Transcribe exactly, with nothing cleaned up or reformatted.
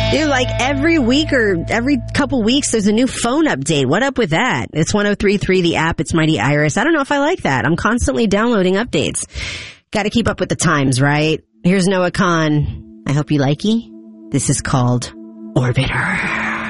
Dude, like every week or every couple weeks, there's a new phone update. What up with that? It's one oh three point three, the app. It's Mighty Iris. I don't know if I like that. I'm constantly downloading updates. Got to keep up with the times, right? Here's Noah Kahan. I hope you likey. This is called Orbiter.